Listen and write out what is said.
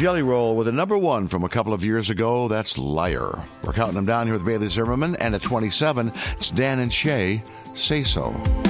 Jelly Roll with a number one from a couple of years ago. That's Liar. We're counting them down here with Bailey Zimmerman. And at 27, it's Dan and Shay, Say So.